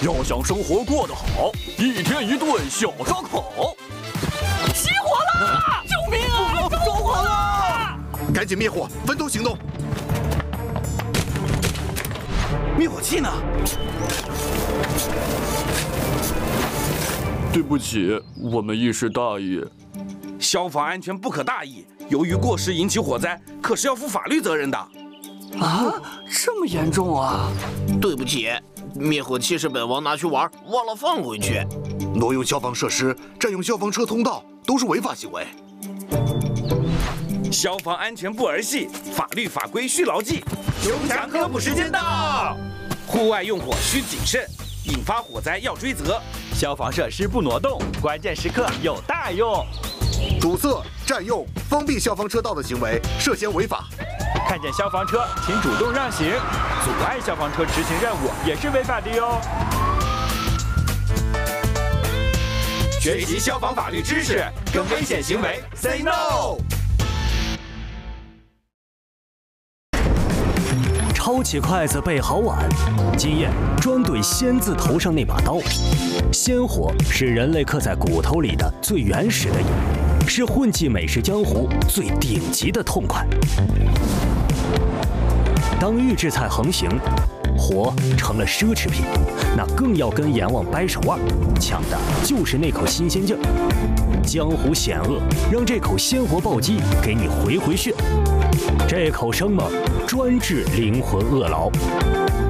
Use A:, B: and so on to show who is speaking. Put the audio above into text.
A: 要想生活过得好，一天一顿小烧烤。
B: 起火了！救命啊！着火了！
C: 赶紧灭火，分头行动。
B: 灭火器呢？
A: 对不起，我们一时大意。
D: 消防安全不可大意，由于过失引起火灾，可是要负法律责任的。
B: 啊，这么严重啊！
E: 对不起，灭火器是本王拿去玩，忘了放回去。
C: 挪用消防设施、占用消防车通道都是违法行为。
D: 消防安全不儿戏，法律法规需牢记。熊强科普时间到，户外用火需谨慎，引发火灾要追责。
F: 消防设施不挪动，关键时刻有大用。
C: 堵塞、占用、封闭消防车道的行为涉嫌违法。
F: 看见消防车，请主动让行，阻碍消防车执行任务也是违法的哟。
D: 学习消防法律知识，跟危险行为 say no。
G: 抄起筷子备好碗，经验专怼仙字头上那把刀。鲜火是人类刻在骨头里的最原始的瘾，是混迹美食江湖最顶级的痛快。当预制菜横行，火成了奢侈品，那更要跟阎王掰手腕，抢的就是那口新鲜劲儿。江湖险恶，让这口鲜活暴击给你回血。这口生猛，专治灵魂饿劳。